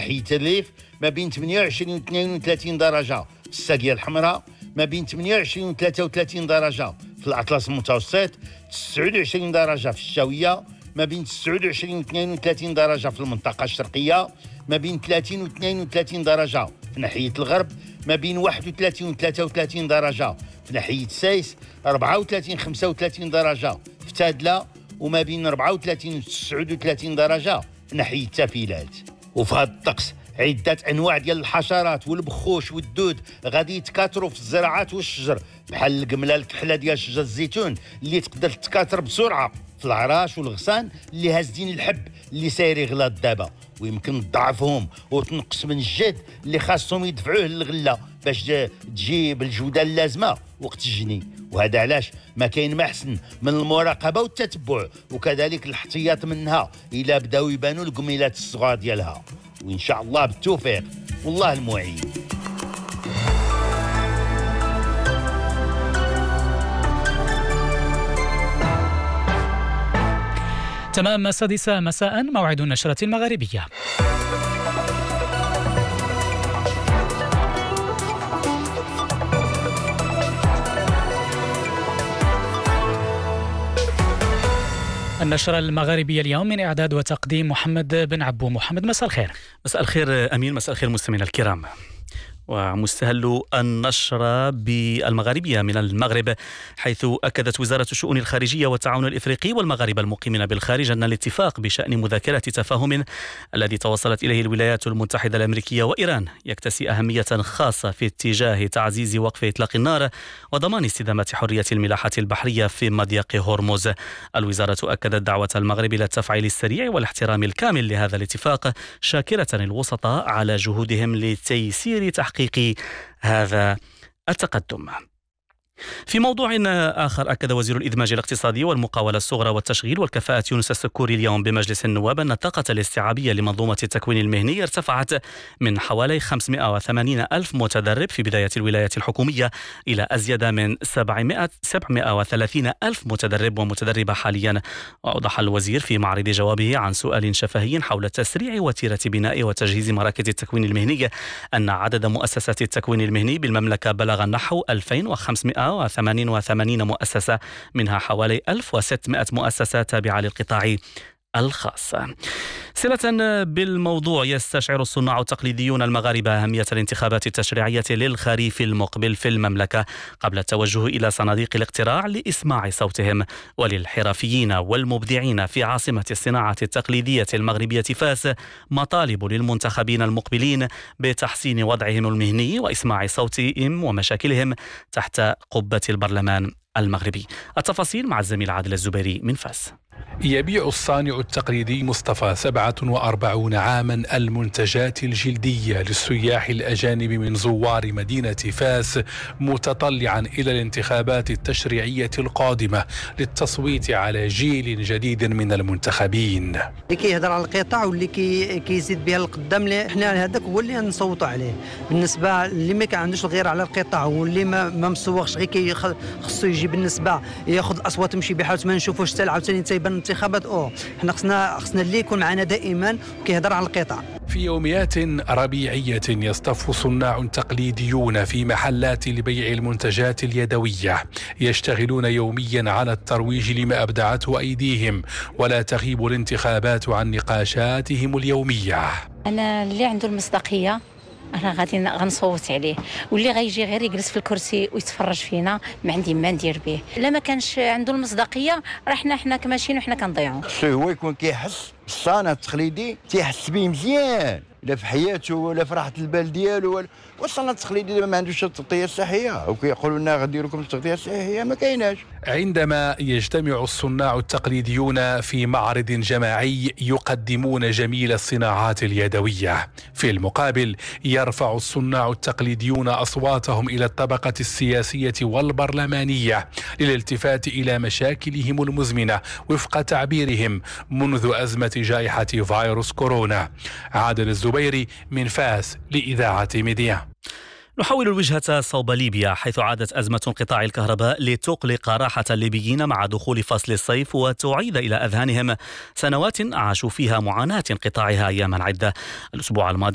ناحية الريف ما بين 28 و 32 درجة في الساقية الحمراء، ما بين 28 و 33 درجة في الأطلس المتوسط، 29 درجة في الشاوية، ما بين 29 و 32 درجة في المنطقة الشرقية، ما بين 30 و 32 درجة في ناحية الغرب، ما بين 31 و 33 درجة في ناحية سايس، 34 35 درجة في تادلة، وما بين 34 و 39 درجة في ناحية تافيلات. وفي هذا الطقس عدة أنواع ديال الحشرات والبخوش والدود غادي يتكاثروا في الزراعات والشجر، بحال القملة الكحلة ديال شجر الزيتون اللي تقدر تتكاثر بسرعة في العراش والغصان اللي هازين الحب اللي ساير يغلط دابا، ويمكن تضعفهم وتنقص من الجهد اللي خاصهم يدفعوه للغلة باش تجيب الجودة اللازمة وقت الجني. وهذا علاش ما كاين ما احسن من المراقبة والتتبع وكذلك الاحتياط منها إلا بداو يبانوا القميلات الصغار ديالها، وإن شاء الله بالتوفيق والله المعين. تمام 6 مساء موعد النشرة المغاربية. النشرة المغاربية اليوم من إعداد وتقديم محمد بن عبو. محمد، مساء الخير. مساء الخير أمين، مساء الخير مستمعينا الكرام. ومستهل النشرة بالمغاربية من المغرب، حيث أكدت وزارة الشؤون الخارجية والتعاون الإفريقي والمغاربة المقيمين بالخارج أن الاتفاق بشأن مذاكرة تفاهم الذي توصلت إليه الولايات المتحدة الأمريكية وإيران يكتسي أهمية خاصة في اتجاه تعزيز وقف إطلاق النار وضمان استدامة حرية الملاحة البحرية في مضيق هرمز. الوزارة أكدت دعوة المغرب إلى التفعيل السريع والاحترام الكامل لهذا الاتفاق، شاكرة الوسطاء على جهودهم لتيسير تحقيق هذا التقدم. في موضوع آخر، أكد وزير الإدماج الاقتصادي والمقاولة الصغرى والتشغيل والكفاءة يونس السكوري اليوم بمجلس النواب أن الطاقة الاستيعابية لمنظومة التكوين المهني ارتفعت من حوالي 580 ألف متدرب في بداية الولاية الحكومية إلى أزيد من 730 ألف متدرب ومتدربة حاليا. وأوضح الوزير في معرض جوابه عن سؤال شفهي حول تسريع وتيرة بناء وتجهيز مراكز التكوين المهني أن عدد مؤسسات التكوين المهني بالمملكة بلغ نحو 2588 مؤسسة، منها حوالي 1600 مؤسسة تابعة للقطاع الخاص. صلة بالموضوع، يستشعر الصناع التقليديون المغاربة أهمية الانتخابات التشريعية للخريف المقبل في المملكة قبل التوجه إلى صناديق الاقتراع لإسماع صوتهم. وللحرفيين والمبدعين في عاصمة الصناعة التقليدية المغربية فاس مطالب للمنتخبين المقبلين بتحسين وضعهم المهني وإسماع صوتهم ومشاكلهم تحت قبة البرلمان المغربي. التفاصيل مع الزميل عادل الزبيري من فاس. يبيع الصانع التقليدي مصطفى 47 عاما المنتجات الجلدية للسياح الأجانب من زوار مدينة فاس، متطلعا إلى الانتخابات التشريعية القادمة للتصويت على جيل جديد من المنتخبين. اللي كيهضر على القطاع واللي كيزيد بها القدام، احنا هذاك هو اللي نصوتوا عليه. بالنسبة اللي ما كعندوش الغير على القطاع واللي ما مسوغش، غير خصو يجي بالنسبة ياخذ الأصوات ويمشي بحال ما نشوفوش حتى عاوتاني تيبان الانتخابات. احنا خصنا اللي يكون معنا دائما وكيهضر على القطاع. في يوميات ربيعية يصطف صناع تقليديون في محلات لبيع المنتجات اليدوية، يشتغلون يوميا على الترويج لما أبدعته أيديهم، ولا تغيب الانتخابات عن نقاشاتهم اليومية. أنا اللي عنده المصداقية أنا غنصوت عليه، واللي غيجي غير يجلس في الكرسي ويتفرج فينا ما عندي ما ندير به. إلا ما كانش عنده المصداقية راه حنا كماشيين وحنا كنضيعوا. هو يكون كيحس الصانع التقليدي تيحس به مزيان، لا في حياته ولا في راحة البال ديالو. والصناعة التقليدي ما عندوش التغطية الصحية، وكيقولوا لنا غنديروا لكم التغطية الصحية، ما كايناش. عندما يجتمع الصناع التقليديون في معرض جماعي يقدمون جميل الصناعات اليدوية، في المقابل يرفع الصناع التقليديون أصواتهم إلى الطبقة السياسية والبرلمانية للالتفات إلى مشاكلهم المزمنة وفق تعبيرهم منذ أزمة جائحة فيروس كورونا. عادل الزبيري من فاس لإذاعة ميديا. نحول الوجهة صوب ليبيا، حيث عادت أزمة انقطاع الكهرباء لتقلق راحة الليبيين مع دخول فصل الصيف وتعيد إلى أذهانهم سنوات عاشوا فيها معاناة انقطاعها أياما عدة. الأسبوع الماضي